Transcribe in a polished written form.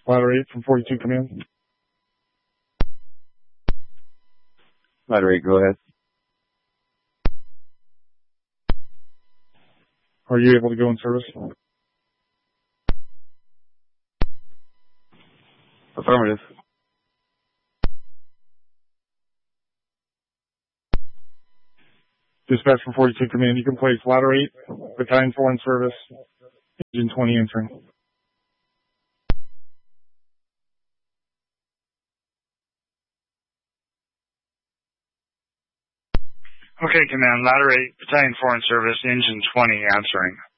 Ladder 8 from 42 Command. Ladder 8, go ahead. Are you able to go in service? Affirmative. Dispatch from 42 Command, you can place Ladder 8, Battalion 4 in service, Engine 20 entering. Okay, Command, Ladder 8, Battalion 4 in service, Engine 20 answering.